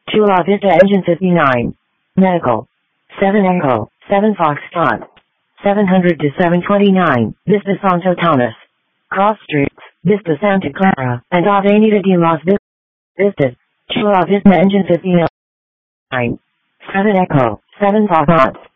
Chula Vista Engine 59. Medical. 7 Echo, 7 Foxtrot. 700 to 729, Vista Santo Tomas. Cross Streets, Vista Santa Clara, and Avenida de las Vistas. Chula Vista Engine 59. 7 Echo, 7 Foxtrot.